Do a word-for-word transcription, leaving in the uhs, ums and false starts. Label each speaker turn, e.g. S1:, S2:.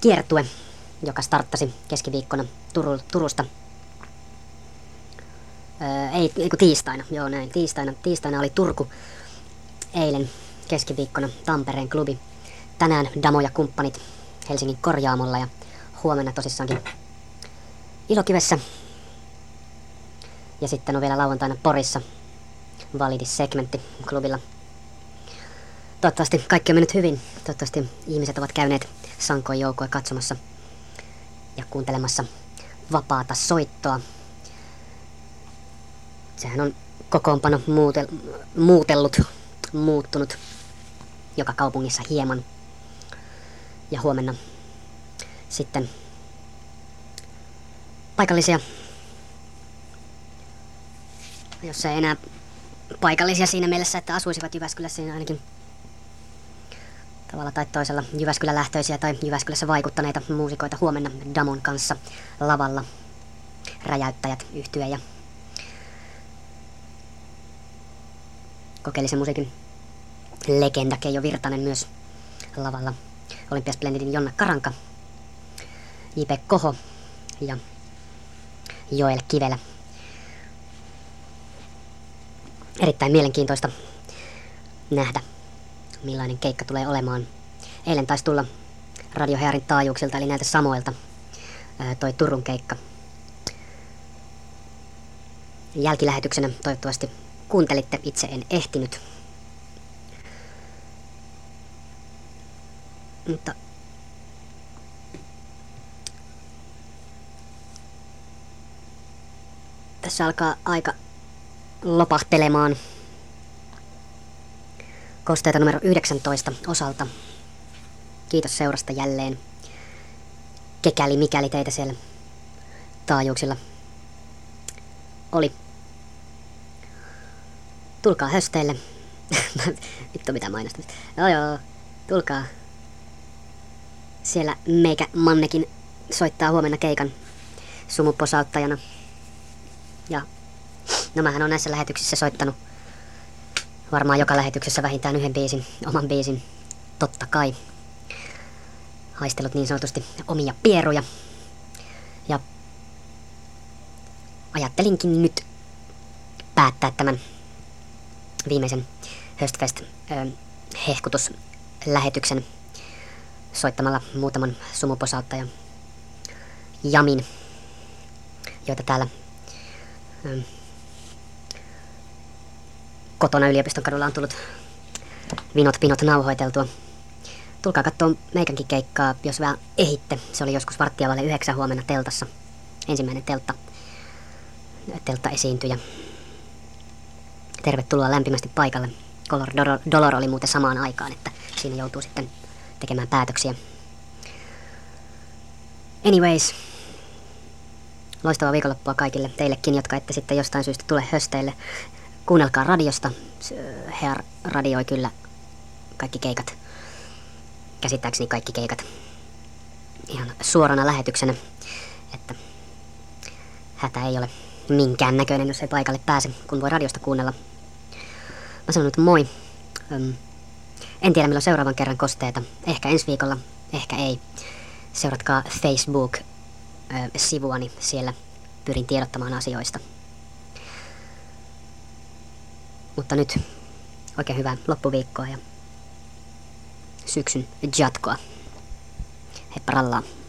S1: kiertue, joka starttasi keskiviikkona Turu, Turusta. Öö, ei, ei kun tiistaina, joo näin, tiistaina, tiistaina oli Turku, eilen keskiviikkona Tampereen klubi, tänään Damo ja kumppanit Helsingin Korjaamolla ja huomenna tosissaankin Ilokivessä. Ja sitten on vielä lauantaina Porissa Validis-segmentti klubilla. Toivottavasti kaikki on mennyt hyvin. Toivottavasti ihmiset ovat käyneet sankoin joukkoja katsomassa ja kuuntelemassa vapaata soittoa. Sehän on kokoonpano muutel, muutellut, muuttunut joka kaupungissa hieman. Ja huomenna sitten paikallisia, jos ei enää paikallisia siinä mielessä, että asuisivat Jyväskylässä, niin ainakin tavalla tai toisella Jyväskylä-lähtöisiä tai Jyväskylässä vaikuttaneita muusikoita huomenna Damon kanssa lavalla. Räjäyttäjät, yhtye ja kokeellisen musiikin legenda Keijo Virtanen myös lavalla. Olympiasplendidin Jonna Karanka, J P Koho ja Joel Kivelä. Erittäin mielenkiintoista nähdä, millainen keikka tulee olemaan. Eilen taisi tulla Radio Hearin taajuuksilta, eli näiltä samoilta, toi Turun keikka. Jälkilähetyksenä toivottavasti kuuntelitte, itse en ehtinyt. Mutta tässä alkaa aika lopahtelemaan kosteita numero yhdeksäntoista osalta. Kiitos seurasta jälleen. Kekäli mikäli teitä siellä taajuuksilla oli. Tulkaa hösteille. Vittu mitä mainostamista. Joo joo, tulkaa. Siellä meikä Mannekin soittaa huomenna keikan sumuposauttajana. Ja no mähän on näissä lähetyksissä soittanut varmaan joka lähetyksessä vähintään yhden biisin, oman biisin, totta kai. Haistellut niin sanotusti omia pieruja. Ja ajattelinkin nyt päättää tämän viimeisen Höstfest äh, hehkutuslähetyksen soittamalla muutaman sumuposauttajan jamin, joita täällä ähm, kotona yliopiston kadulla on tullut vinot pinot nauhoiteltua. Tulkaa kattoo meikänkin keikkaa, jos vähän ehitte. Se oli joskus varttia vaille yhdeksän huomenna teltassa. Ensimmäinen teltta, teltta esiintyjä. Tervetuloa lämpimästi paikalle. Color Dolor oli muuten samaan aikaan, että siinä joutuu sitten tekemään päätöksiä. Anyways, loistavaa viikonloppua kaikille teillekin, jotka ette sitten jostain syystä tule hösteille. Kuunnelkaa radiosta. Hear radioi kyllä kaikki keikat. Käsittääkseni kaikki keikat ihan suorana lähetyksenä, että hätä ei ole minkään näköinen, jos ei paikalle pääse, kun voi radiosta kuunnella. Mä sanon nyt moi. Öm, en tiedä milloin seuraavan kerran kosteeta. Ehkä ensi viikolla, ehkä ei. Seuratkaa Facebook-sivuani, siellä pyrin tiedottamaan asioista. Mutta nyt oikein hyvää loppuviikkoa ja syksyn jatkoa. Heippa rallaa.